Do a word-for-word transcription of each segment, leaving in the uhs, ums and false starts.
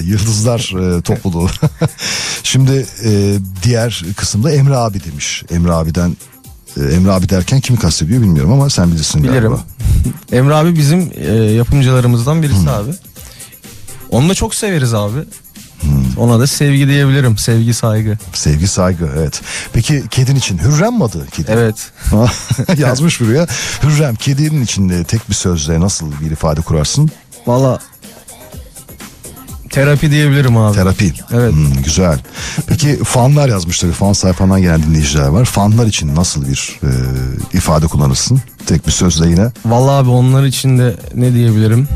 Yıldızlar e, topluluğu. Şimdi e, diğer kısımda Emre abi demiş. Emre abiden e, Emre abi derken kimi kastediyor bilmiyorum ama sen bilirsin. Bilirim. Galiba. Emre abi bizim e, yapımcılarımızdan birisi hmm. abi. Onu da çok severiz abi. Hmm. Ona da sevgi diyebilirim. Sevgi, saygı. Sevgi, saygı, evet. Peki kedin için Hürrem mi adı? Kedi? Evet. Yazmış buraya. Hürrem, kedinin içinde tek bir sözle nasıl bir ifade kurarsın? Valla terapi diyebilirim abi. Terapi. Evet. Hmm, güzel. Peki fanlar yazmışlar. Fan sayfandan gelen dinleyiciler var. Fanlar için nasıl bir e, ifade kullanırsın? Tek bir sözle yine. Valla abi onlar için de ne diyebilirim?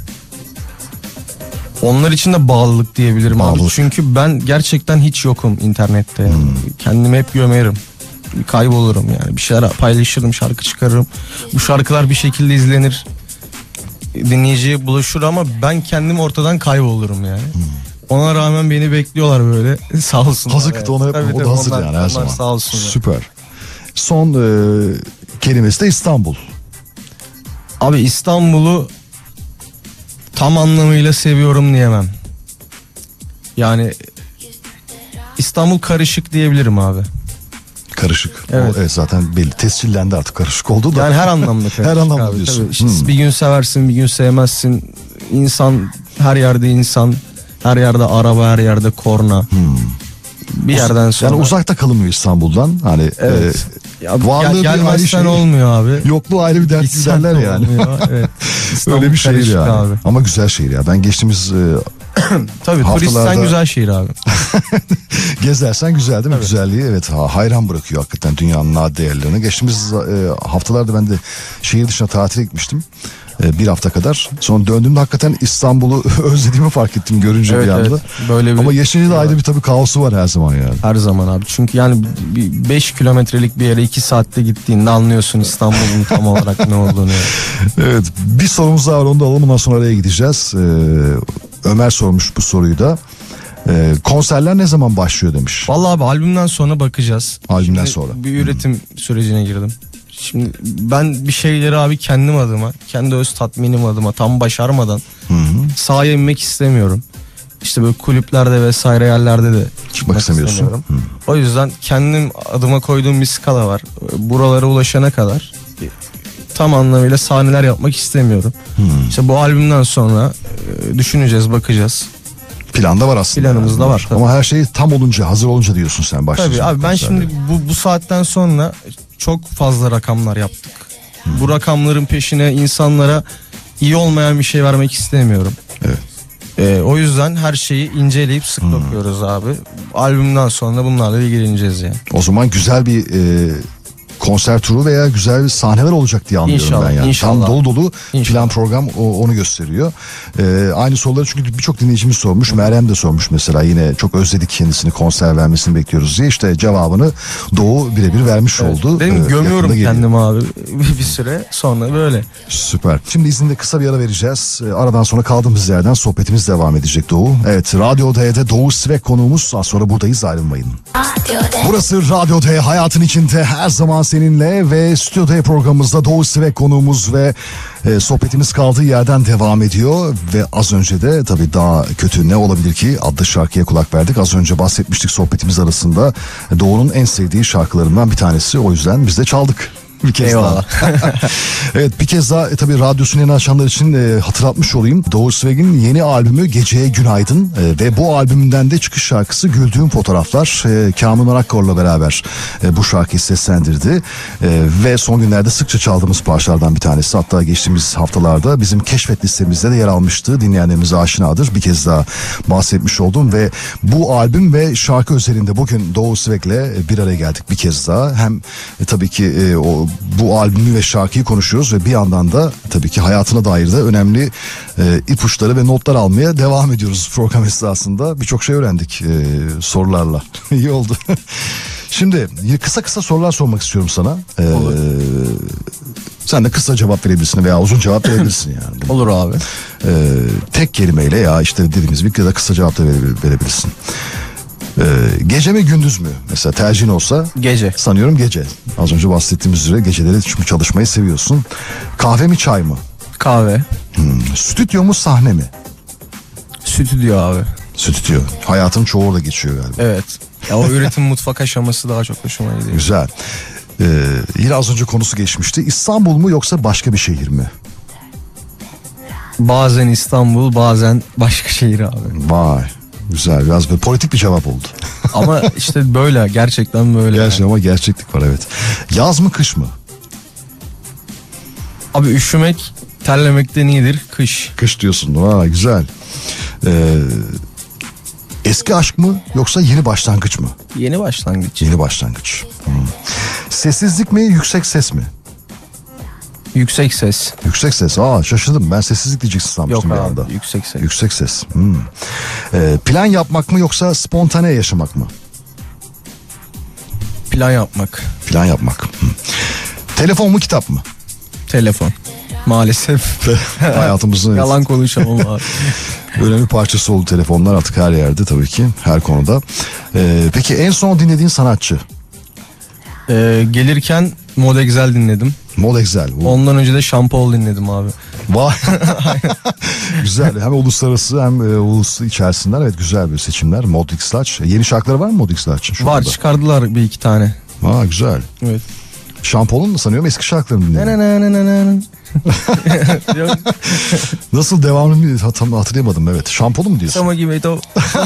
Onlar için de bağlılık diyebilirim bağlılık. Abi. Çünkü ben gerçekten hiç yokum internette. Yani. Hmm. Kendimi hep gömerim. Kaybolurum yani. Bir şeyler paylaşırım, şarkı çıkarırım. Bu şarkılar bir şekilde izlenir. Dinleyiciye bulaşır ama ben kendim ortadan kaybolurum yani. Hmm. Ona rağmen beni bekliyorlar böyle. Sağ olsunlar. Hazır kıta ona tabii, o da tabii, hazır onlar, yani her zaman. Sağ olsunlar. Süper. Son e, kelimesi de İstanbul. Abi İstanbul'u tam anlamıyla seviyorum diyemem. Yani İstanbul karışık diyebilirim abi. Karışık. Evet. O, evet zaten belli. Tescillendi artık, karışık oldu da. Yani her anlamda karışık. Her anlamda abi. diyorsun. Tabii, işte hmm. Bir gün seversin, bir gün sevmezsin. İnsan her yerde insan. Her yerde araba, her yerde korna. Hmm. Bir yerden sonra. Yani uzakta kalınmıyor İstanbul'dan. Hani evet. e, ya, varlığı gel, gelmezsen şey, olmuyor abi. Yokluğu ayrı bir dert derler yani. Evet. Öyle bir şehir yani. Abi. Ama güzel şehir ya. Ben geçtiğimiz e, tabii haftalarda... turisten güzel şehir abi. Gezersen güzel değil mi? Tabii. Güzelliği evet hayran bırakıyor hakikaten dünyanın nadir değerlerini. Geçtiğimiz e, haftalarda ben de şehir dışına tatile gitmiştim. Bir hafta kadar. Sonra döndüğümde hakikaten İstanbul'u özlediğimi fark ettim görünce evet, bir anda. Evet, böyle bir ama yaşayınca da ayrı bir tabii kaosu var her zaman yani. Her zaman abi. Çünkü yani beş kilometrelik bir yere iki saatte gittiğinde anlıyorsun İstanbul'un tam olarak ne olduğunu. Yani. Evet. Bir sorumuz daha var, onu da alalım, ondan sonra araya gideceğiz. Ee, Ömer sormuş bu soruyu da. Ee, konserler ne zaman başlıyor demiş. Vallahi abi albümden sonra bakacağız. Albümden Şimdi sonra. Bir üretim hmm. sürecine girdim. Şimdi ben bir şeyleri abi kendim adıma, kendi öz tatminim adıma tam başarmadan hı hı. sahaya inmek istemiyorum. İşte böyle kulüplerde vesaire yerlerde de çıkmak istemiyorum. Hı. O yüzden kendim adıma koyduğum bir skala var. Buralara ulaşana kadar tam anlamıyla sahneler yapmak istemiyorum. Hı. İşte bu albümden sonra düşüneceğiz, bakacağız. Planda var aslında. Planımızda yani. var. Tabii. Ama her şey tam olunca, hazır olunca diyorsun sen başlıyorsun. Tabii abi ben şimdi bu, bu saatten sonra çok fazla rakamlar yaptık. Hmm. Bu rakamların peşine insanlara iyi olmayan bir şey vermek istemiyorum. Evet. Ee, o yüzden her şeyi inceleyip sık hmm. bakıyoruz abi. Albümden sonra bunlarla ilgileneceğiz yani. O zaman güzel bir e, konser turu veya güzel sahneler olacak diye anlıyorum İnşallah, ben yani. İnşallah. Tam dolu dolu İnşallah. plan program o, onu gösteriyor. Ee, aynı soruları çünkü birçok dinleyicimiz sormuş. Meryem de sormuş mesela, yine çok özledik kendisini, konser vermesini bekliyoruz diye. İşte cevabını Doğu birebir vermiş evet. oldu. Benim ee, gömüyorum kendimi abi bir süre sonra böyle. Süper. Şimdi izninde kısa bir ara vereceğiz. Ee, aradan sonra kaldığımız yerden sohbetimiz devam edecek Doğu. Evet, Radyo D'de Doğu Svek konuğumuz. Az sonra buradayız, ayrılmayın. Burası Radyo D, hayatın içinde her zaman seninle ve Stüdyo D programımızda Doğu Svek konuğumuz ve e, sohbetimiz kaldığı yerden devam ediyor. Ve az önce de tabii daha kötü ne olabilir ki adlı şarkıya kulak verdik. Az önce bahsetmiştik sohbetimiz arasında. Doğu'nun en sevdiği şarkılarından bir tanesi, o yüzden biz de çaldık. Bir kez Eyvallah. daha. Evet, bir kez daha e, tabii radyosunu yeni açanlar için e, hatırlatmış olayım. Doğu Svek'in yeni albümü Geceye Günaydın e, ve bu albümünden de çıkış şarkısı Güldüğüm Fotoğraflar. E, Kamil Akkor'la beraber e, bu şarkıyı seslendirdi e, ve son günlerde sıkça çaldığımız parçalardan bir tanesi. Hatta geçtiğimiz haftalarda bizim keşfet listemizde de yer almıştı. Dinleyenlerimize aşinadır. Bir kez daha bahsetmiş oldum ve bu albüm ve şarkı özelinde bugün Doğu Svek'le bir araya geldik bir kez daha. Hem e, tabii ki e, o bu albümü ve şarkıyı konuşuyoruz ve bir yandan da tabii ki hayatına dair de önemli e, ipuçları ve notlar almaya devam ediyoruz program esnasında. Birçok şey öğrendik e, sorularla. İyi oldu. Şimdi kısa kısa sorular sormak istiyorum sana. E, Olur. Sen de kısa cevap verebilirsin veya uzun cevap verebilirsin yani. Olur abi. E, tek kelimeyle ya işte dediğimiz bir ya da kısa cevap da verebilirsin. Ee, gece mi gündüz mü? Mesela tercihin olsa gece. Sanıyorum gece. Az önce bahsettiğimiz üzere geceleri çünkü çalışmayı seviyorsun. Kahve mi çay mı? Kahve. Hmm. Stüdyo mu sahne mi? Stüdyo abi. Stüdyo. Hayatın çoğu orada geçiyor galiba. Evet. Ya o üretim mutfak aşaması daha çok hoşuma gidiyor. Güzel. Ee, yine az önce konusu geçmişti. İstanbul mu yoksa başka bir şehir mi? Bazen İstanbul, bazen başka şehir abi. Vay. Güzel. Biraz böyle politik bir cevap oldu. Ama işte böyle, gerçekten böyle. Gerçekten yani. ama gerçeklik var, evet. Yaz mı kış mı? Abi üşümek terlemekten iyidir, kış. Kış diyorsun. Vay güzel. Ee, eski aşk mı yoksa yeni başlangıç mı? Yeni başlangıç. Yeni başlangıç. Hmm. Sessizlik mi yüksek ses mi? Yüksek ses. Yüksek ses. Aa şaşırdım. Ben sessizlik diyeceksin Yok sanmıştım bir anda. abi, yüksek ses. Yüksek ses. Hmm. Ee, plan yapmak mı yoksa spontane yaşamak mı? Plan yapmak. Plan yapmak. Hmm. Telefon mu kitap mı? Telefon. Maalesef. Hayatımızın Yalan konuşamam abi. önemli parçası oldu telefonlar artık her yerde tabii ki, her konuda. Ee, peki en son dinlediğin sanatçı? Ee, gelirken Mod Excel dinledim. Mod Excel. O- Ondan önce de Sean Paul dinledim abi. Vay. Güzel. Hem uluslararası hem e, ulus içerisinden, evet, güzel bir seçimler. Mod Excel. Yeni şarkıları var mı Mod Excel'ın? Şu Var, anda? çıkardılar bir iki tane. Aa güzel. Evet. Sean Paul'un da sanıyorum eski şarkılarını dinledim. Yok. Nasıl devamını tam hatırlayamadım, evet. Sean Paul'un mu diyorsun? Sama gibi o.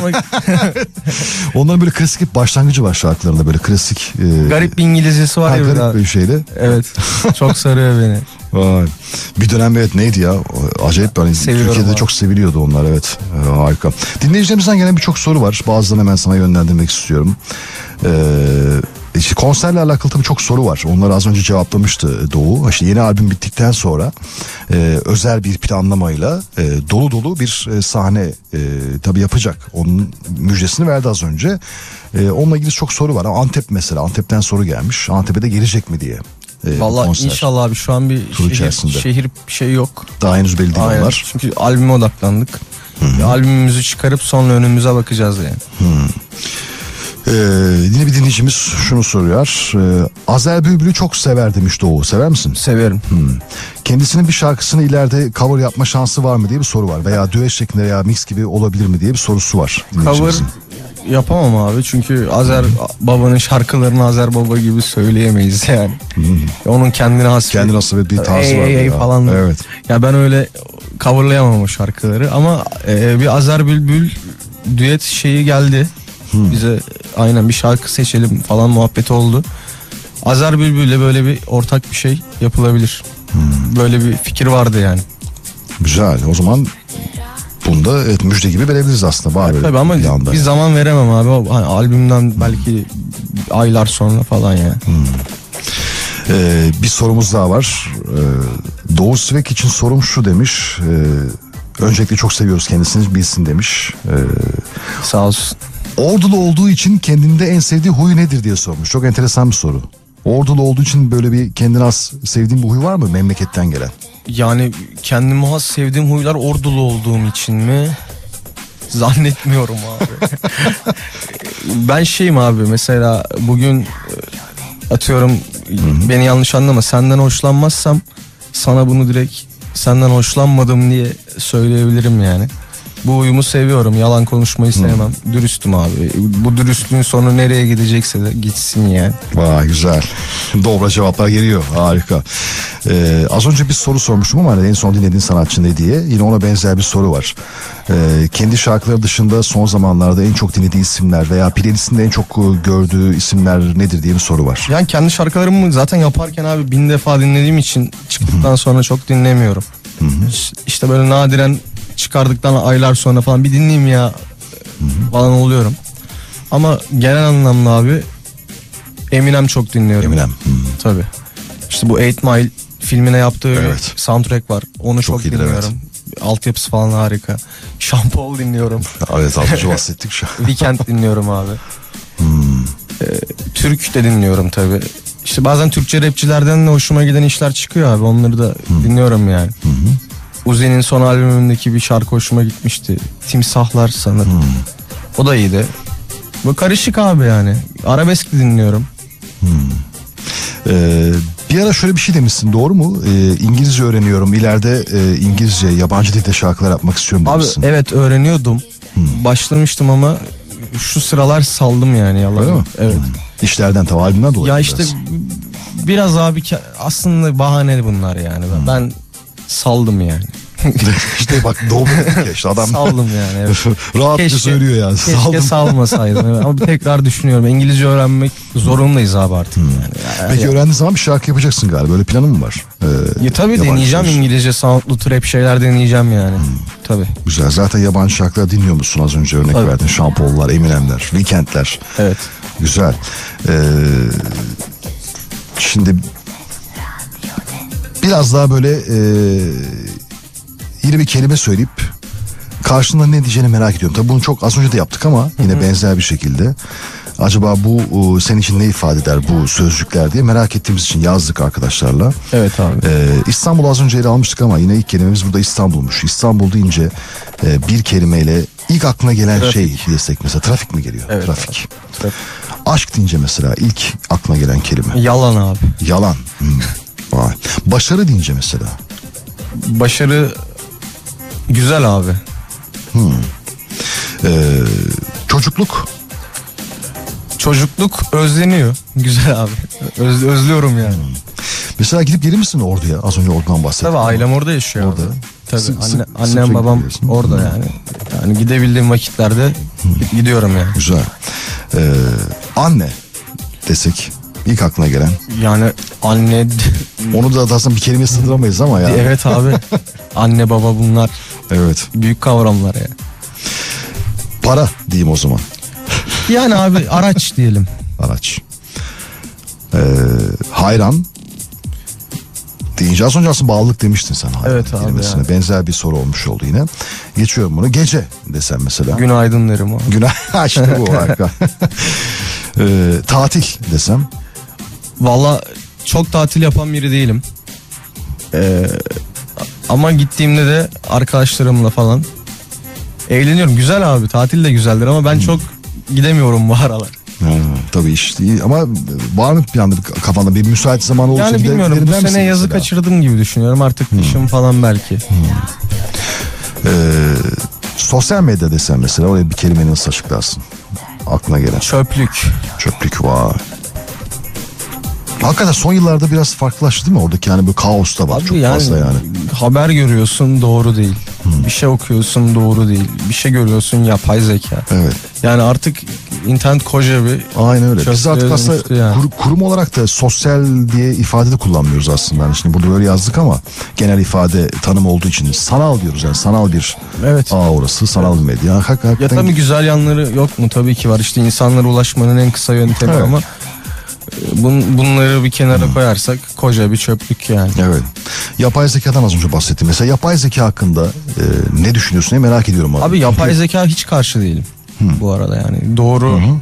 Onların böyle klasik bir başlangıcı var şarkılarında, böyle klasik. E, Garip bir İngilizcesi var ha, ya. garip Garip bir şeyle. Evet. Çok sarıyor beni. Vay. Bir dönem evet neydi ya, acayip, hani Seviyorum Türkiye'de abi. çok seviliyordu onlar, evet. Ee, harika. Dinleyicilerimizden gelen birçok soru var, bazılarını hemen sana yönlendirmek istiyorum. Ee, işte konserle alakalı tabii çok soru var, onları az önce cevaplamıştı Doğu. İşte yeni albüm bittikten sonra e, özel bir planlamayla e, dolu dolu bir e, sahne e, tabii yapacak, onun müjdesini verdi az önce. E, onunla ilgili çok soru var. Antep mesela, Antep'ten soru gelmiş, Antep'e de gelecek mi diye. E, Vallahi konser. inşallah abi, şu an bir Tur şehir, içerisinde. şehir bir şey yok. Daha henüz belli değil Aynen. onlar. Çünkü albüme odaklandık. Bir albümümüzü çıkarıp sonra önümüze bakacağız yani. Ee, yine bir dinleyicimiz şunu soruyor. Ee, Azer Bülbül'ü çok sever demiş Doğu. Sever misin? Severim. Hmm. Kendisinin bir şarkısını ileride cover yapma şansı var mı diye bir soru var. Veya düet şeklinde veya mix gibi olabilir mi diye bir sorusu var. Cover dinleyicimizin. yapamam abi, çünkü Azer babanın şarkılarını Azer baba gibi söyleyemeyiz yani. Onun kendine has Kendine has bir tarzı ey, var. ey, ey ya. falan. Evet. Ya ben öyle coverlayamam o şarkıları ama e, bir Azer Bülbül düet şeyi geldi. Bize aynen bir şarkı seçelim falan muhabbeti oldu. Azer Bülbül'le böyle bir ortak bir şey yapılabilir. Böyle bir fikir vardı yani. Güzel. O zaman bunu da evet, müjde gibi verebiliriz aslında. Var Tabii ama bir anda. bir zaman veremem abi. O, hani albümden belki aylar sonra falan yani. Ee, bir sorumuz daha var. Ee, Doğu Svek için sorum şu demiş. Ee, öncelikle çok seviyoruz kendisini, bilsin demiş. Ee, Sağ olsun. Ordulu olduğu için kendinde en sevdiği huyu nedir diye sormuş. Çok enteresan bir soru. Ordulu olduğu için böyle bir kendine has sevdiğin bir huy var mı memleketten gelen? Yani kendime has sevdiğim huylar ordulu olduğum için mi? Zannetmiyorum abi. Ben şeyim abi, mesela bugün atıyorum, Hı-hı. beni yanlış anlama, senden hoşlanmazsam sana bunu direkt senden hoşlanmadım diye söyleyebilirim yani. Bu uyumu seviyorum. Yalan konuşmayı sevmem. Hmm. Dürüstüm abi. Bu dürüstlüğün sonu nereye gidecekse de gitsin yani. Vay güzel. Dobra cevaplar geliyor. Harika. Ee, az önce bir soru sormuştum ama hani en son dinlediğin sanatçı ne diye. Yine ona benzer bir soru var. Ee, kendi şarkıları dışında son zamanlarda en çok dinlediği isimler veya playlistinde en çok gördüğü isimler nedir diye bir soru var. Yani kendi şarkılarımı zaten yaparken abi bin defa dinlediğim için çıktıktan Hı-hı. sonra çok dinlemiyorum. Hı-hı. İşte böyle nadiren çıkardıktan aylar sonra falan bir dinleyeyim ya Hı-hı. falan oluyorum. Ama genel anlamda abi Eminem çok dinliyorum. Eminem. Tabii. İşte bu Eight Mile filmine yaptığı evet. soundtrack var. Onu çok, çok dinliyorum. Evet. Altyapısı falan harika. Sean Paul dinliyorum. Evet, az önce bahsettik şu an. Weekend dinliyorum abi. Hmm. Ee, Türk de dinliyorum tabii. İşte bazen Türkçe rapçilerden de hoşuma giden işler çıkıyor abi. Onları da hmm. dinliyorum yani. Hmm. Uzi'nin son albümündeki bir şarkı hoşuma gitmişti. Timsahlar sanırım. Hmm. O da iyiydi. Bu karışık abi yani. Arabesk dinliyorum. Hmm. Ee, Bir ara şöyle bir şey demişsin, doğru mu? Ee, İngilizce öğreniyorum. İleride e, İngilizce, yabancı dilde şarkılar yapmak istiyorum Abi demişsin. evet öğreniyordum. Hmm. Başlamıştım ama şu sıralar saldım yani yalan. Öyle mi? Evet. Hmm. İşlerden tabii, albümden dolayı. Ya işte biraz, biraz abi aslında bahane bunlar yani. Hmm. Ben saldım yani. İşte bak doğru ya işte adam. Saldım yani. Evet. Rahatça söylüyor yani. Keşke saldım. salmasaydım. Evet. Ama tekrar düşünüyorum. İngilizce öğrenmek zorundayız abi artık. Hmm. Yani. Peki yani. öğrendiğin zaman bir şarkı yapacaksın galiba. Böyle planın mı var? Ee, ya tabii deneyeceğim söz. İngilizce soundlu trap şeyler deneyeceğim yani. Hmm. Tabii. Güzel. Zaten yabancı şarkılar dinliyor musun? Az önce örnek tabii. verdin. Sean Paul'lar, Eminem'ler, Weekend'ler. Evet. Güzel. Ee, şimdi biraz daha böyle e, yeni bir kelime söyleyip karşında ne diyeceğini merak ediyorum. Tabii bunu çok az önce de yaptık ama yine Hı-hı. benzer bir şekilde. Acaba bu o, senin için ne ifade eder bu sözcükler diye merak ettiğimiz için yazdık arkadaşlarla. Evet abi. Ee, İstanbul az önce ele almıştık ama yine ilk kelimemiz burada İstanbul'muş. İstanbul deyince e, bir kelimeyle ilk aklına gelen trafik. Şey desek mesela trafik mi geliyor? Evet, trafik. Trafik. Aşk deyince mesela ilk aklına gelen kelime. Yalan abi. Yalan. Hmm. Vay. Başarı deyince mesela. Başarı güzel abi. Hmm. Ee, çocukluk. Çocukluk özleniyor. Güzel abi. Öz, özlüyorum yani. Hmm. Mesela gidip gelir misin Ordu'ya? Az önce Ordu'dan bahsettim. Tabii ailem orada yaşıyor. Orada. Abi. Tabii sık, anne, sık, annem sık babam orada hmm. yani. Yani gidebildiğim vakitlerde hmm. gidiyorum yani. Güzel. Ee, anne desek ilk aklına gelen. Yani anne. Onu da aslında bir kelime sığdıramayız ama yani. Evet abi. Anne baba bunlar. Evet. Büyük kavramlar ya. Para diyeyim o zaman. Yani abi araç diyelim. Araç. Ee, hayran deyince az önce aslında bağlılık demiştin sen. Evet abi yani. Benzer bir soru olmuş oldu yine. Geçiyorum bunu. Gece desem mesela. Günaydın derim abi. Günaydın. İşte bu harika. ee, tatil desem. Valla çok tatil yapan biri değilim. Ee, ama gittiğimde de arkadaşlarımla falan eğleniyorum. Güzel abi, tatil de güzeldir ama ben hmm. çok gidemiyorum bu aralar. Ha, tabii işte iyi ama var mı bir anda kafanda bir müsait zaman olursa yani bilmiyorum, bu sene yazı mesela kaçırdım gibi düşünüyorum artık hmm. kışım falan belki. Hmm. Ee, sosyal medya desem mesela oraya bir kelimeyi nasıl açıklarsın? Aklına gelen. Çöplük. Çöplük var. Hakikaten son yıllarda biraz farklılaştı değil mi? Oradaki yani bir kaos da var. Abi çok yani, fazla yani. Haber görüyorsun doğru değil. Hmm. Bir şey okuyorsun doğru değil. Bir şey görüyorsun yapay zeka. Evet. Yani artık internet koca bir. Aynen öyle. Biz artık aslında yani. kur, kurum olarak da sosyal diye ifade de kullanmıyoruz aslında. Yani şimdi burada böyle yazdık ama genel ifade tanım olduğu için sanal diyoruz yani. Sanal bir evet. ağ orası. Sanal bir medya. Hak, hakikaten... Ya tabii güzel yanları yok mu? Tabii ki var. İşte insanlara ulaşmanın en kısa yöntemi evet. ama Bun, bunları bir kenara hmm. koyarsak koca bir çöplük yani. Evet. Yapay zekadan az önce bahsettim. Mesela yapay zeka hakkında e, ne düşünüyorsun diye merak ediyorum abi. Abi yapay Çünkü... zeka hiç karşı değilim. Hmm. Bu arada yani doğru hmm.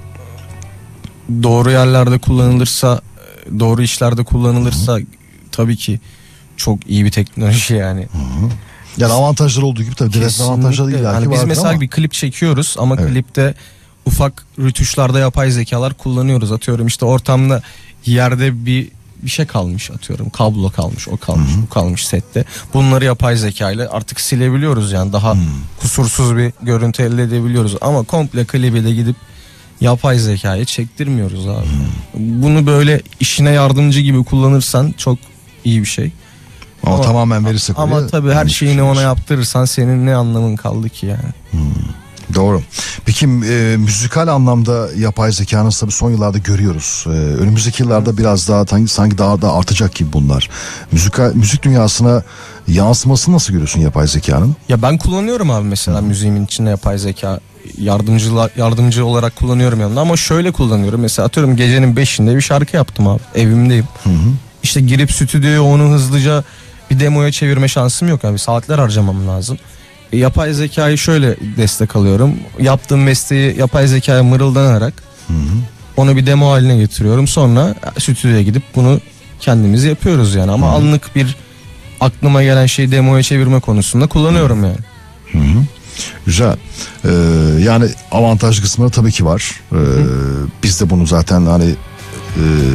doğru yerlerde kullanılırsa, doğru işlerde kullanılırsa hmm. tabii ki çok iyi bir teknoloji yani. Hmm. Yani avantajları olduğu gibi tabii dezavantajları değil. Yani biz mesela ama. bir klip çekiyoruz ama evet. klipte ufak rütuşlarda yapay zekalar kullanıyoruz. Atıyorum işte ortamda yerde bir bir şey kalmış, atıyorum kablo kalmış, o kalmış, Hı-hı. bu kalmış sette. Bunları yapay zeka ile artık silebiliyoruz yani daha Hı-hı. kusursuz bir görüntü elde edebiliyoruz. Ama komple klibi de gidip yapay zekayı çektirmiyoruz abi. Hı-hı. Bunu böyle işine yardımcı gibi kullanırsan çok iyi bir şey. Ama, ama tamamen verirsek ama oraya, tabii her şeyini ona yaptırırsan senin ne anlamın kaldı ki yani. Hı-hı. Doğru. Peki e, müzikal anlamda yapay zekanın tabii son yıllarda görüyoruz. E, önümüzdeki yıllarda biraz daha sanki daha da artacak gibi bunlar. Müzikal, müzik dünyasına yansımasını nasıl görüyorsun yapay zekanın? Ya ben kullanıyorum abi mesela hmm. müziğimin içinde yapay zeka yardımcı yardımcı olarak kullanıyorum yanında ama şöyle kullanıyorum. Mesela atıyorum gecenin beşinde bir şarkı yaptım abi. Evimdeyim. Hı hı. İşte girip stüdyoya onu hızlıca bir demoya çevirme şansım yok abi. Saatler harcamam lazım. Yapay zekayı şöyle destek alıyorum. Yaptığım mesleği yapay zekaya mırıldanarak hı hı. onu bir demo haline getiriyorum. Sonra stüdyoya gidip bunu kendimiz yapıyoruz yani. Ama hı hı. anlık bir aklıma gelen şeyi demoya çevirme konusunda kullanıyorum yani. Hı hı. Güzel. Ee, yani avantaj kısmı tabii ki var. Ee, biz de bunu zaten hani e,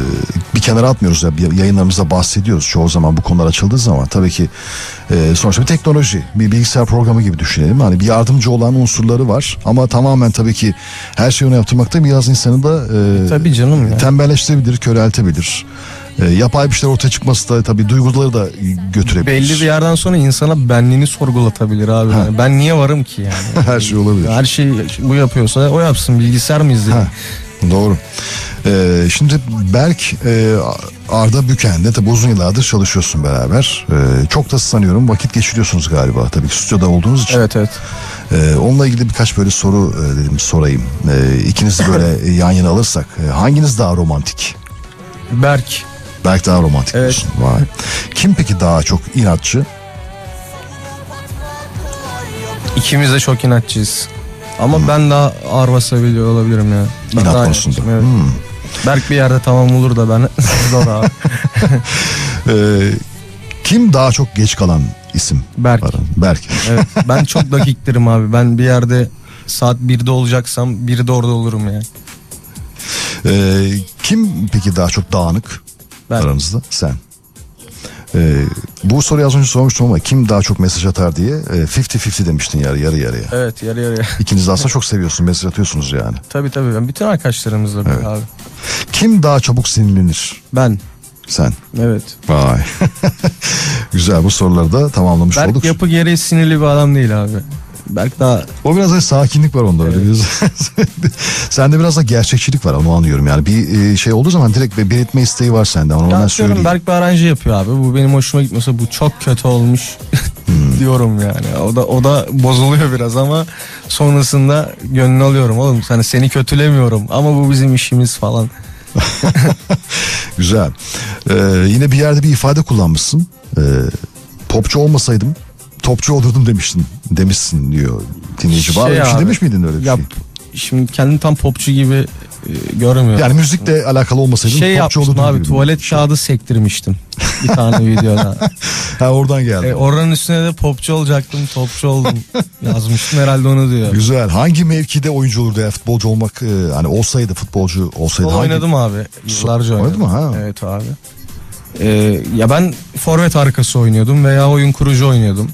bir kenara atmıyoruz ya, yayınlarımızda bahsediyoruz çoğu zaman bu konular açıldığı zaman. Tabii ki e, sonuçta bir teknoloji, bir bilgisayar programı gibi düşünelim. Hani bir yardımcı olan unsurları var ama tamamen tabii ki her şeyi ona yaptırmakta biraz insanı da e, tabii canım ya. tembelleştirebilir, köreltebilir. E, yapay bir şeyler ortaya çıkması da tabii duyguları da götürebilir. Belli bir yerden sonra insana benliğini sorgulatabilir abi. Yani ben niye varım ki yani? Her şey olabilir. Her şey bu yapıyorsa o yapsın, bilgisayar mı izleyeyim? Doğru. Ee, şimdi Berk e, Arda Büken'de tabi uzun yıllardır çalışıyorsun beraber. Ee, çok da sanıyorum vakit geçiriyorsunuz galiba. Tabii ki stüdyoda olduğunuz için. Evet evet. Ee, onunla ilgili birkaç böyle soru e, dedim sorayım. Ee, ikinizi böyle yan yana alırsak e, hanginiz daha romantik? Berk. Berk daha romantik Evet. diyorsun. Vay. Kim peki daha çok inatçı? İkimiz de çok inatçıyız. Ama hmm. ben daha ağır basabiliyor olabilirim ya. Ben İnat daha konusunda. Evet. Hmm. Berk bir yerde tamam olur da ben zor abi. ee, kim daha çok geç kalan isim? Berk. Berk. Evet, ben çok dakiktirim abi. Ben bir yerde saat birde olacaksam birde orada olurum yani. Ee, kim peki daha çok dağınık ben. Aranızda? Sen. Ee, bu soruyu az önce sormuştum ama kim daha çok mesaj atar diye elli elli demiştin, yarı yarı yarıya. Evet, yarı yarıya. İkiniz de aslında çok seviyorsun, mesaj atıyorsunuz yani. Tabii tabii, ben bütün arkadaşlarımızla evet. abi. Kim daha çabuk sinirlenir? Ben. Sen. Evet. Vay. Güzel, bu soruları da tamamlamış Berk olduk. Berk yapı gereği sinirli bir adam değil abi. Berk daha... O biraz da sakinlik var onda, öyle evet. biraz. Sende biraz da gerçekçilik var, onu anlıyorum yani. Bir şey olduğu zaman direkt bir belirtme isteği var sende, onu ben söyleyeyim. Berk bir aranje yapıyor abi. Bu benim hoşuma gitmiyorsa bu çok kötü olmuş hmm. diyorum yani. O da o da bozuluyor biraz ama sonrasında gönlünü alıyorum oğlum. Hani seni kötülemiyorum ama bu bizim işimiz falan. Güzel. Ee, yine bir yerde bir ifade kullanmışsın. Ee, popçu olmasaydım topçu olurdum demiştin. Demişsin diyor dinleyici. Şey var bir şey demiş miydin öyle bir ya, şey? Şimdi kendimi tam popçu gibi e, görmüyorum. Yani müzikle alakalı olmasaydım şey popçu olurdum abi, tuvalet şey. kağıdı sektirmiştim bir tane videoda. Ha, oradan geldi. E, oranın üstüne de popçu olacaktım, topçu oldum yazmıştım, herhalde onu diyor. Güzel. Hangi mevkide oyuncu olurdu ya, futbolcu olmak e, hani olsaydı, futbolcu olsaydı? Futbol hangi... oynadım abi. Yıllarca oynadım. Oynadı mı ha? Evet abi. Ee, ya ben forvet arkası oynuyordum veya oyun kurucu oynuyordum.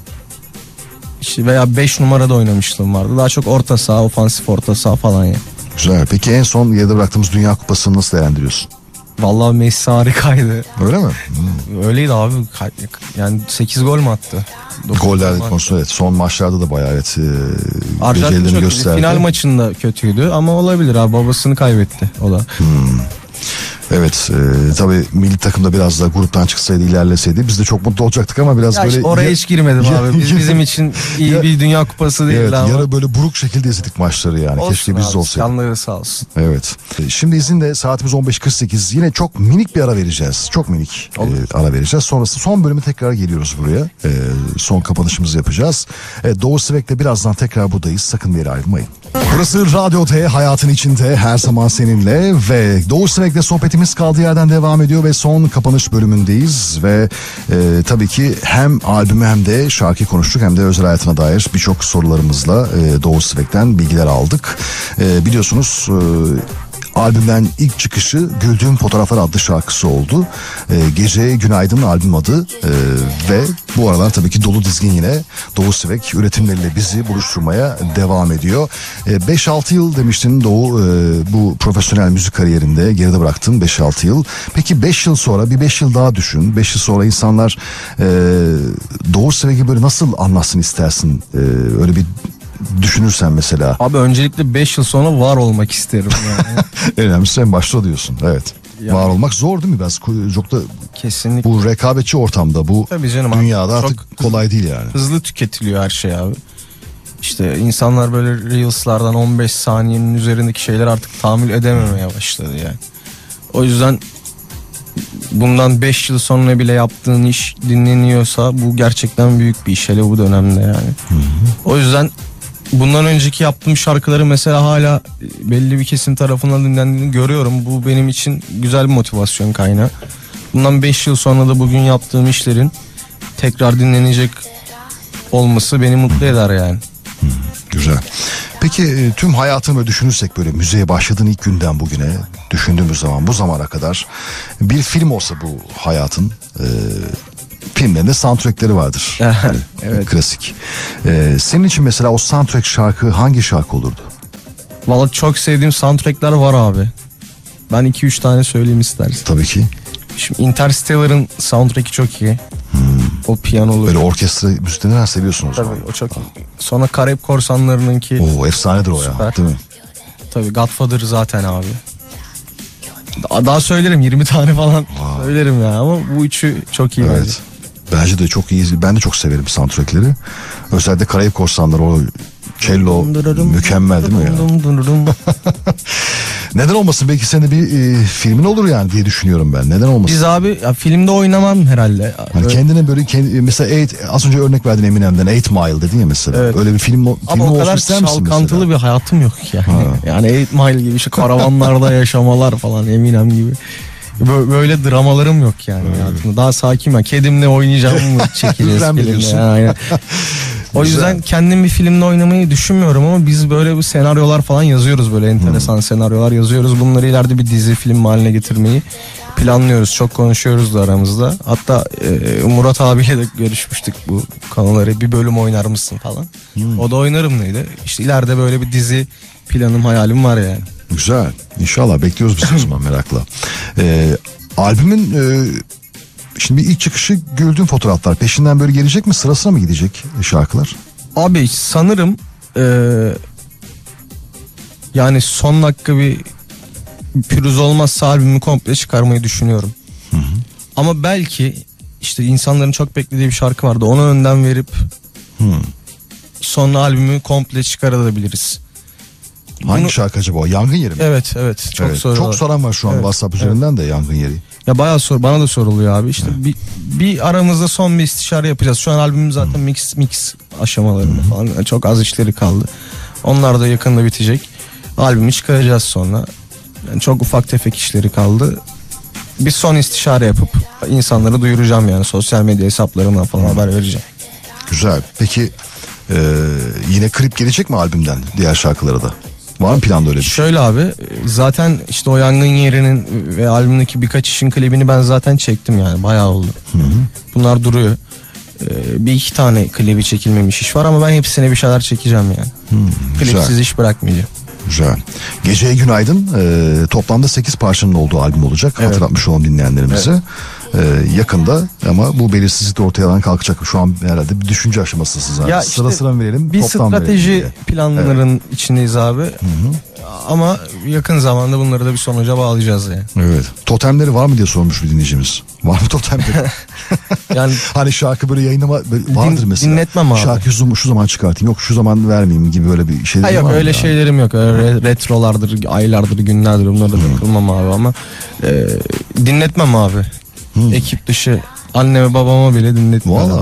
İşte veya beş numarada oynamıştım vardı. Daha çok orta saha, ofansif orta saha falan ya. Güzel. Peki en son yerde bıraktığımız Dünya Kupası'nı nasıl değerlendiriyorsun? Vallahi Messi harikaydı. Öyle mi? Hmm. Öyleydi abi. Yani sekiz gol mü attı? Goller konusunda evet. Son maçlarda da bayağı evet. E, Arjantin gösterdi. Final maçında kötüydü ama olabilir abi. Babasını kaybetti o da. Hmm. Evet e, tabii milli takımda biraz da gruptan çıksaydı, ilerleseydi biz de çok mutlu olacaktık ama biraz ya böyle... Oraya ya, hiç girmedim ya, abi. Biz, bizim için iyi ya, bir Dünya Kupası değil evet, ama. Yarı böyle buruk şekilde izledik maçları yani. Olsun keşke biz abi, de olsaydık. Canları sağ olsun. Evet. Şimdi izinle saatimiz on beş kırk sekiz. Yine çok minik bir ara vereceğiz. Çok minik e, ara vereceğiz. Sonrası son bölümü tekrar geliyoruz buraya. E, son kapanışımızı yapacağız. E, Doğu Svek'le birazdan tekrar buradayız. Sakın bir yere ayrılmayın. Burası Radyo T, hayatın içinde her zaman seninle ve Doğu Svek'le sohbetimiz kaldığı yerden devam ediyor ve son kapanış bölümündeyiz ve e, tabii ki hem albümü hem de şarkı konuştuk hem de özel hayatına dair birçok sorularımızla e, Doğu Svek'ten bilgiler aldık. E, biliyorsunuz e, albümden ilk çıkışı Güldüğüm Fotoğraflar adlı şarkısı oldu. E, Geceye Günaydın albüm adı e, ve bu aralar tabii ki dolu dizgin yine Doğu Svek üretimleriyle bizi buluşturmaya devam ediyor. beş altı yıl demiştin Doğu, e, bu profesyonel müzik kariyerinde geride bıraktın beş altı yıl. Peki beş yıl sonra, bir beş yıl daha düşün. beş yıl sonra insanlar e, Doğu Svek'i böyle nasıl anlatsın istersin? E, öyle bir düşünürsen mesela. Abi öncelikle beş yıl sonra var olmak isterim yani. Önemlisi sen başta diyorsun. Evet. Yani, var olmak zor değil mi? Biraz çok da kesinlikle. Bu rekabetçi ortamda, bu canım, dünyada abi, artık kolay değil yani. Hızlı tüketiliyor her şey abi. İşte insanlar böyle Reels'lardan on beş saniyenin üzerindeki şeyler artık tahammül edememeye başladı yani. O yüzden bundan beş yıl sonra bile yaptığın iş dinleniyorsa bu gerçekten büyük bir iş, hele bu dönemde yani. Hı hı. O yüzden bundan önceki yaptığım şarkıları mesela hala belli bir kesim tarafından dinlendiğini görüyorum. Bu benim için güzel bir motivasyon kaynağı. Bundan beş yıl sonra da bugün yaptığım işlerin tekrar dinlenecek olması beni mutlu eder yani. Hmm, güzel. Peki Peki e, tüm hayatını böyle düşünürsek, böyle müziğe başladığın ilk günden bugüne düşündüğümüz zaman, bu zamana kadar bir film olsa bu hayatın, e, filmlerinde soundtrackleri vardır. Yani, Evet. Klasik. E, senin için mesela o soundtrack şarkı hangi şarkı olurdu? Valla çok sevdiğim soundtrackler var abi. Ben iki üç tane söyleyeyim istersen. Tabii ki. Şimdi Interstellar'ın soundtrack'i çok iyi. Hmm. O piyanolu. Böyle orkestra müziklerini her seviyorsunuz. Tabii o çok iyi. Sonra Karayip Korsanları'nınki. Oo, efsanedir o Süper. ya. Değil mi? Tabii Godfather zaten abi. Daha, daha söylerim yirmi tane falan wow. söylerim ya, ama bu üçü çok iyi evet. bence. Bence de çok iyi. Ben de çok severim soundtrackleri. Özellikle Karayip Korsanları, o cello mükemmel değil mi ya? Neden olmasın? Belki senin de bir e, filmin olur yani diye düşünüyorum ben. Neden olmasın? Biz abi ya, filmde oynamam herhalde. Hani öyle. Kendine böyle kendi, mesela eight, az önce örnek verdin Eminem'den, Eight Mile dedin ya mesela. Evet. Öyle bir film, film ama o olsun kadar ister misin çalkantılı mesela? bir hayatım yok yani. Ha. Yani Eight Mile gibi işte karavanlarda yaşamalar falan, Eminem gibi. Böyle dramalarım yok yani evet. hayatımda. Daha sakin ben. Kedimle oynayacağım mı çekeceğiz filmde. Yani. O yüzden kendim bir filmde oynamayı düşünmüyorum, ama biz böyle bu senaryolar falan yazıyoruz, böyle enteresan hmm. senaryolar yazıyoruz. Bunları ileride bir dizi film haline getirmeyi planlıyoruz. Çok konuşuyoruz da aramızda. Hatta e, Murat abiyle de görüşmüştük bu konuları. Bir bölüm oynar mısın falan. Hmm. O da oynarım neydi. İşte ileride böyle bir dizi planım, hayalim var yani. Güzel. İnşallah bekliyoruz biz o zaman merakla. Ee, albümün e, şimdi ilk çıkışı Güldüğüm Fotoğraflar. Peşinden böyle gelecek mi? Sırasına mı gidecek şarkılar? Abi sanırım e, yani son dakika bir pürüz olmazsa albümü komple çıkarmayı düşünüyorum. Hı hı. Ama belki işte insanların çok beklediği bir şarkı vardı. Ona önden verip hı. sonra albümü komple çıkarabiliriz. Hangi Bunu... şarkı acaba o? Yangın Yeri mi? Evet evet. Çok evet, soruyorlar. Çok soran var şu an evet, WhatsApp üzerinden evet. de Yangın Yeri. Ya bayağı sor, bana da soruluyor abi. İşte evet. bir, bir aramızda son bir istişare yapacağız. Şu an albümün zaten hmm. mix mix aşamalarında hmm. falan. Yani çok az işleri kaldı. Onlar da yakında bitecek. Albümü çıkaracağız sonra. Yani çok ufak tefek işleri kaldı. Bir son istişare yapıp insanlara duyuracağım yani. Sosyal medya hesaplarımdan falan hmm. haber vereceğim. Güzel. Peki e, yine klip gelecek mi albümden diğer şarkılara da? Var mı planda öyle bir şey? Şöyle abi, zaten işte o Yangın Yeri'nin ve albümdeki birkaç işin klibini ben zaten çektim yani, bayağı oldu. Hı hı. Bunlar duruyor. Ee, bir iki tane klibi çekilmemiş iş var, ama ben hepsine bir şeyler çekeceğim yani. Hı, klipsiz iş bırakmayacağım. Güzel. Geceye Günaydın e, toplamda sekiz parçanın olduğu albüm olacak. Evet. Hatırlatmış olalım dinleyenlerimize. Evet. E, yakında, ama bu belirsizlik de ortadan kalkacak. Şu an herhalde bir düşünce aşamasısınız abi. Ya işte sıra sıra verelim. Bir strateji planlarının evet. içindeyiz abi. Hı hı. Ama yakın zamanda bunları da bir sonuca bağlayacağız yani. Evet. Totemleri var mı diye sormuş bir dinleyicimiz. Var mı totemleri? Yani hani şarkı böyle yayınlama böyle vardır din, mesela. Dinletmem abi. Şarkıyı şu, şu zaman çıkartayım, yok şu zaman vermeyeyim gibi böyle bir şey. Yok öyle ya. şeylerim yok. Öyle retrolardır, aylardır, günlerdir, bunları da takılmam abi, ama e, dinletmem abi. Hmm. Ekip dışı anneme babama bile dinletmem. Valla.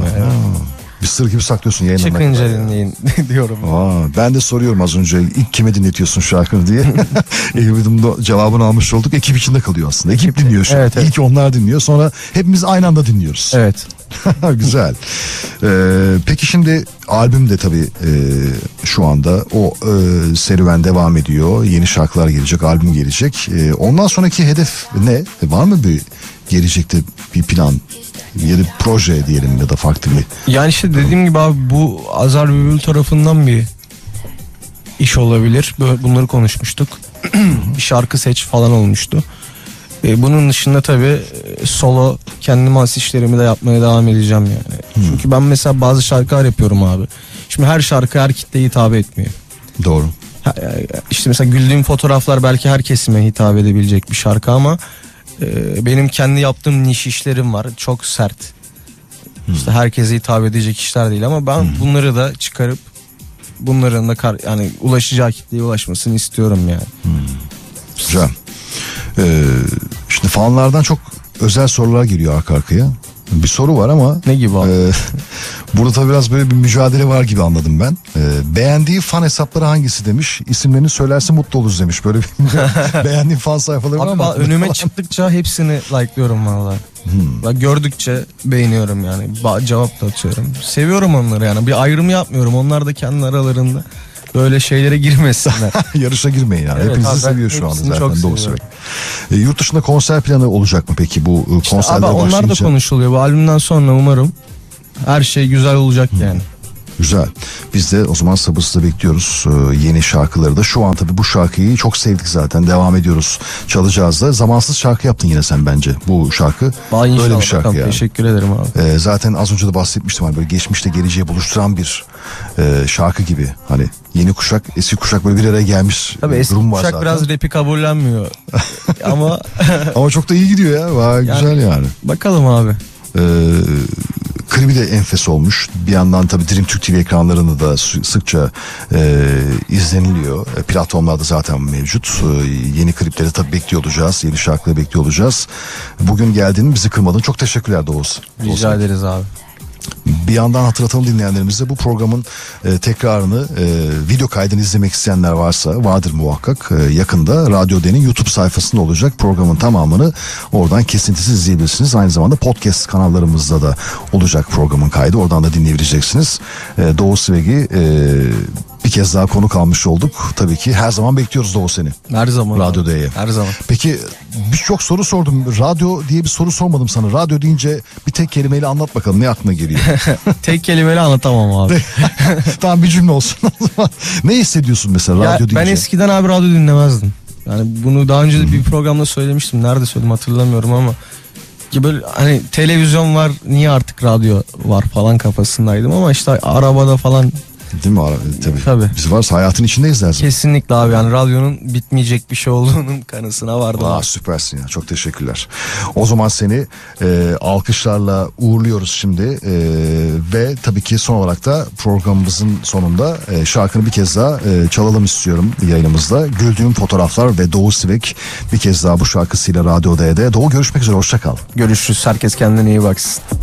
Bir sır gibi saklıyorsun yayınlamak. Çıkınca dinleyin diyorum. Aa, ben de soruyorum az önce, ilk kime dinletiyorsun şarkını diye. Ekibimde cevabını almış olduk. Ekip içinde kalıyor aslında. Ekip dinliyor şu evet, an. Evet. İlk onlar dinliyor, sonra hepimiz aynı anda dinliyoruz. Evet. Güzel. Ee, peki şimdi albüm de tabii e, şu anda o e, serüven devam ediyor. Yeni şarkılar gelecek, albüm gelecek. E, ondan sonraki hedef ne? Var mı bir gelecekte bir plan? Ya da proje diyelim, ya da farklı bir... Yani işte dediğim gibi abi, bu Azer Bülbül tarafından bir iş olabilir. Bunları konuşmuştuk. Bir şarkı seç falan olmuştu. Bunun dışında tabii solo kendime has işlerimi de yapmaya devam edeceğim yani. Hmm. Çünkü ben mesela bazı şarkılar yapıyorum abi. Şimdi her şarkı her kitleye hitap etmiyor. Doğru. İşte mesela Güldüğüm Fotoğraflar belki her kesime hitap edebilecek bir şarkı, ama benim kendi yaptığım niş işlerim var. Çok sert. Hmm. İşte herkese hitap edecek işler değil, ama ben hmm. bunları da çıkarıp bunların da kar, yani ulaşacağı kitleye ulaşmasını istiyorum yani. Hmm. Güzel. Ee, şimdi fanlardan çok özel sorular geliyor arka arkaya. Bir soru var ama ne gibi abi? E, burada tabii biraz böyle bir mücadele var gibi anladım ben. E, beğendiği fan hesapları hangisi demiş. İsimlerini söylerse mutlu oluruz demiş. Böyle bir beğendiğim fan sayfaları var ama. Önüme çıktıkça hepsini like'lıyorum vallahi. Hmm. Gördükçe beğeniyorum yani. Cevap da atıyorum. Seviyorum onları yani. Bir ayrım yapmıyorum. Onlar da kendi aralarında böyle şeylere girmesinler. Yarışa girmeyin yani. Evet, Hepinizi abi, ben seviyor şu anda hepsini zaten çok Doğu seviyorum. Svek. E, yurt dışında konser planı olacak mı peki bu e, İşte konserlere abi onlar da başlayınca? konuşuluyor. Bu albümden sonra umarım her şey güzel olacak yani. Güzel. Biz de o zaman sabırsızla bekliyoruz e, yeni şarkıları da. Şu an tabii bu şarkıyı çok sevdik zaten. Devam ediyoruz. Çalacağız da. Zamansız şarkı yaptın yine sen bence bu şarkı. Vay inşallah, Böyle bir şarkı bakalım. yani. Teşekkür ederim abi. E, zaten az önce de bahsetmiştim. Hani böyle geçmişle geleceği buluşturan bir e, şarkı gibi. Hani yeni kuşak, eski kuşak böyle bir araya gelmiş Tabii eski durum var kuşak zaten. biraz rapi kabullenmiyor. Ama Ama çok da iyi gidiyor ya. Vay, Yani- güzel yani. bakalım abi. Ee, klibi de enfes olmuş. Bir yandan tabii Dream Türk T V ekranlarında da sı- sıkça e, izleniliyor. E, platformlarda zaten mevcut. E, yeni klipleri tabii bekliyor olacağız. Yeni şarkıları bekliyor olacağız. Bugün geldin, bizi kırmadın. Çok teşekkürler Doğuz. Rica ederiz abi. Bir yandan hatırlatalım dinleyenlerimize, bu programın e, tekrarını e, video kaydını izlemek isteyenler varsa, vardır muhakkak, e, yakında Radyo D'nin YouTube sayfasında olacak. Programın tamamını oradan kesintisiz izleyebilirsiniz. Aynı zamanda podcast kanallarımızda da olacak programın kaydı. Oradan da dinleyebileceksiniz. E, Doğu Svek'i e, bir kez daha konuk almış olduk. Tabii ki her zaman bekliyoruz Doğu seni. Her zaman. Radyo abi. D'ye. Her zaman. Peki birçok soru sordum. Radyo diye bir soru sormadım sana. Radyo deyince bir tek kelimeyle anlat bakalım, ne aklına geliyor? Tek kelimeyle anlatamam abi. Tamam, bir cümle olsun o zaman. Ne hissediyorsun mesela Ya, radyo deyince? ben eskiden abi radyo dinlemezdim. Yani bunu daha önce de bir programda söylemiştim. Nerede söyledim hatırlamıyorum ama ki böyle hani televizyon var, niye artık radyo var falan kafasındaydım ama işte arabada falan Değil mi? Ara- Tabii. Tabii. Biz varsa hayatın içindeyiz dersin. kesinlikle abi, yani radyonun bitmeyecek bir şey olduğunun kanısına vardım. Aa, abi. süpersin ya, çok teşekkürler. O zaman seni e, alkışlarla uğurluyoruz şimdi e, ve tabii ki son olarak da programımızın sonunda e, şarkını bir kez daha e, çalalım istiyorum yayınımızda. Güldüğüm Fotoğraflar ve Doğu Svek bir kez daha bu şarkısıyla Radyo D'de. Doğu, görüşmek üzere, hoşça kal. Görüşürüz, herkes kendine iyi baksın.